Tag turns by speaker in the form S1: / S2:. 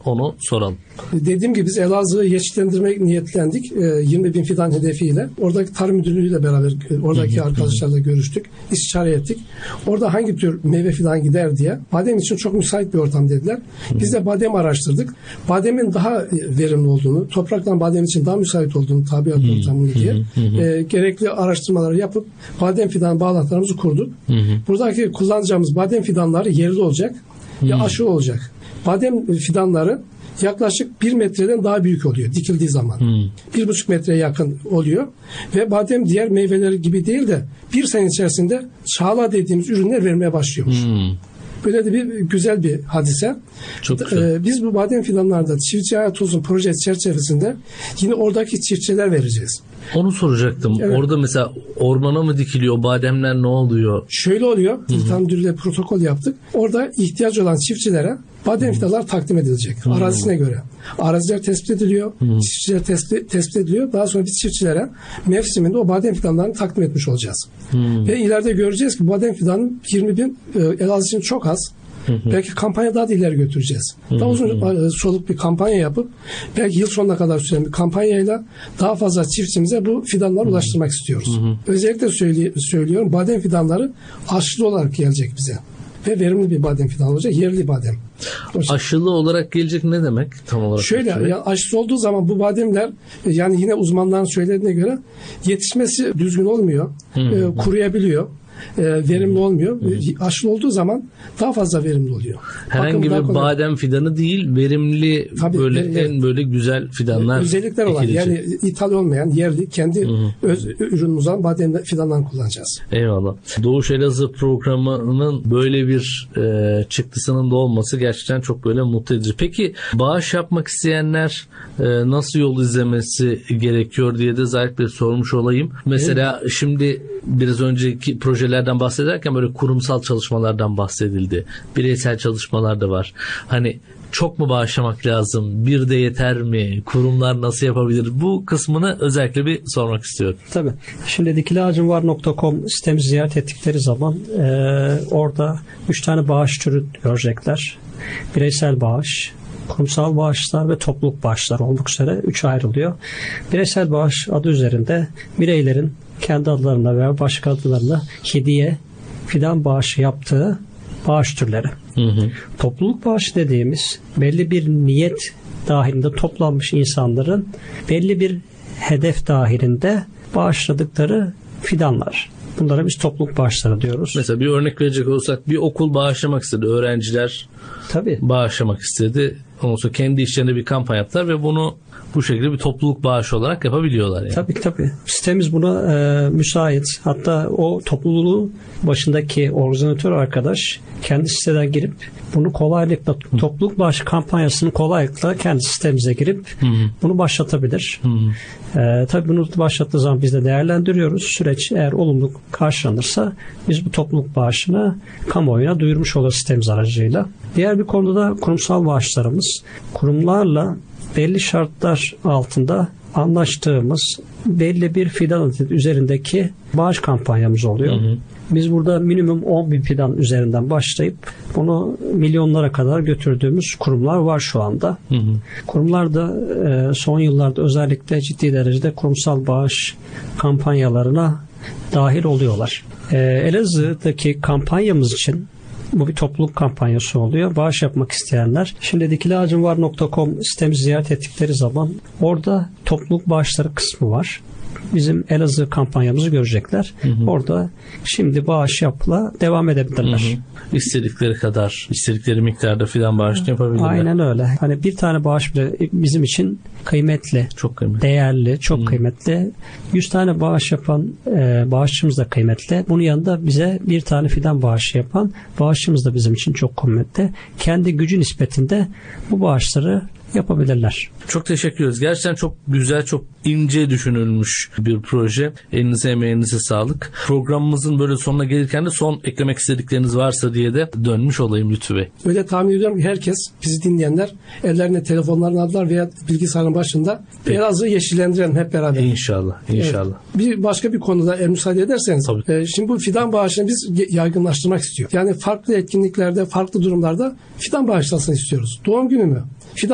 S1: onu soralım.
S2: Dediğim gibi biz Elazığ'ı yeşillendirmek niyetlendik. 20.000 fidan hedefiyle. Oradaki Tarım Müdürlüğü'yle beraber oradaki arkadaşlarla görüştük. İstişare ettik. Orada hangi tür meyve fidan gider diye. Badem için çok müsait bir ortam dediler. Biz de badem araştırdık. Bademin daha verimli olduğunu, topraktan badem için daha müsait olduğunu, tabiat ortamını diye gerekli araştırmaları yapıp badem fidan bağlantılarımızı kurduk. Buradaki kullanacağımız badem fidanları yerli olacak ve aşılı olacak. Badem fidanları yaklaşık 1 metreden daha büyük oluyor dikildiği zaman. 1,5 metreye yakın oluyor. Ve badem diğer meyveleri gibi değil de bir sene içerisinde çağla dediğimiz ürünler vermeye başlıyormuş. Böyle de güzel bir hadise.
S1: Çok güzel.
S2: Biz bu badem fidanlarda Çiftçi Hayat Olsun projesi çerçevesinde yine oradaki çiftçiler vereceğiz.
S1: Onu soracaktım. Evet. Orada mesela ormana mı dikiliyor? Bademler ne oluyor?
S2: Şöyle oluyor. İlhan Müdürlüğü'yle protokol yaptık. Orada ihtiyaç olan çiftçilere badem fidanlar takdim edilecek. Arazisine göre. Araziler tespit ediliyor. Çiftçiler tespit ediliyor. Daha sonra biz çiftçilere mevsiminde o badem fidanlarını takdim etmiş olacağız. Ve ileride göreceğiz ki badem fidanın 20.000 Elazığ için çok az. Belki kampanya daha da ileri götüreceğiz. Daha uzun soluk bir kampanya yapıp belki yıl sonuna kadar süren bir kampanyayla daha fazla çiftçimize bu fidanları ulaştırmak istiyoruz. Özellikle söylüyorum, badem fidanları aşılı olarak gelecek bize. Ve verimli bir badem fidanı olacak. Yerli badem.
S1: Aşılı olarak gelecek ne demek tam olarak?
S2: Şöyle, yani aşısı olduğu zaman bu bademler, yani yine uzmanların söylediğine göre yetişmesi düzgün olmuyor. Kuruyabiliyor. Verimli olmuyor. Aşılı olduğu zaman daha fazla verimli oluyor.
S1: Herhangi bir badem fidanı değil, verimli, tabii, böyle güzel fidanlar
S2: özellikler olan, yani ithal olmayan, yerli, kendi öz ürünümüz olan badem fidanlarını kullanacağız.
S1: Eyvallah. Doğuş Elazığ programının böyle bir çıktısının da olması gerçekten çok böyle mutlu edici. Peki bağış yapmak isteyenler nasıl yol izlemesi gerekiyor diye de Zahit Bey sormuş olayım. Mesela şimdi biraz önceki projelerden bahsederken böyle kurumsal çalışmalardan bahsedildi. Bireysel çalışmalar da var. Hani çok mu bağışlamak lazım? Bir de yeter mi? Kurumlar nasıl yapabilir? Bu kısmını özellikle bir sormak istiyorum.
S3: Tabii. Şimdi dikiliağacımvar.com sitemizi ziyaret ettikleri zaman orada 3 tane bağış türü görecekler. Bireysel bağış, kurumsal bağışlar ve topluluk bağışlar olmak üzere 3 ayrılıyor. Bireysel bağış adı üzerinde bireylerin kendi adlarına veya başka adlarına hediye, fidan bağışı yaptığı bağış türleri. Topluluk bağışı dediğimiz belli bir niyet dahilinde toplanmış insanların belli bir hedef dahilinde bağışladıkları fidanlar. Bunlara biz topluluk bağışları diyoruz.
S1: Mesela bir örnek verecek olsak, bir okul bağışlamak istedi. Öğrenciler bağışlamak istedi. Ondan sonra kendi işlerinde bir kampanya yaptılar ve bunu bu şekilde bir topluluk bağışı olarak yapabiliyorlar yani.
S3: Tabii. Sitemiz buna müsait. Hatta o topluluğun başındaki organizatör arkadaş kendi siteden girip bunu kolaylıkla, topluluk bağışı kampanyasını kolaylıkla kendi sitemize girip bunu başlatabilir. Tabii bunu başlattığı zaman biz de değerlendiriyoruz. Süreç eğer olumlu karşılanırsa biz bu topluluk bağışını kamuoyuna duyurmuş oluruz sitemiz aracıyla. Diğer bir konuda da kurumsal bağışlarımız. Kurumlarla belli şartlar altında anlaştığımız belli bir fidan üzerindeki bağış kampanyamız oluyor. Biz burada minimum 10.000 fidan üzerinden başlayıp bunu milyonlara kadar götürdüğümüz kurumlar var şu anda. Kurumlar da son yıllarda özellikle ciddi derecede kurumsal bağış kampanyalarına dahil oluyorlar. Elazığ'daki kampanyamız için bu bir topluluk kampanyası oluyor. Bağış yapmak isteyenler şimdi dikiliağacımvar.com sitemizi ziyaret ettikleri zaman orada topluluk bağışları kısmı var. Bizim Elazığ kampanyamızı görecekler. Orada şimdi bağış yapla devam edebilirler.
S1: İstedikleri kadar, istedikleri miktarda filan bağışını yapabilirler.
S3: Aynen öyle. Hani bir tane bağış bile bizim için kıymetli,
S1: çok kıymetli,
S3: değerli, çok kıymetli. 100 tane bağış yapan bağışçımız da kıymetli. Bunun yanında bize bir tane fidan bağışı yapan bağışçımız da bizim için çok kıymetli. Kendi gücü nispetinde bu bağışları yapabilirler.
S1: Çok teşekkür ederiz. Gerçekten çok güzel, çok ince düşünülmüş bir proje. Elinize emeğinize sağlık. Programımızın böyle sonuna gelirken de son eklemek istedikleriniz varsa diye de dönmüş olayım Lütfü Bey.
S2: Öyle tahmin ediyorum ki herkes, bizi dinleyenler ellerine telefonlarını aldılar veya bilgisayarın başında Elazığ'ı yeşillendirelim hep beraber.
S1: İnşallah.
S2: Evet. Bir başka bir konuda müsaade ederseniz. Şimdi bu fidan bağışını biz yaygınlaştırmak istiyoruz. Yani farklı etkinliklerde, farklı durumlarda fidan bağışlasın istiyoruz. Doğum günü mü?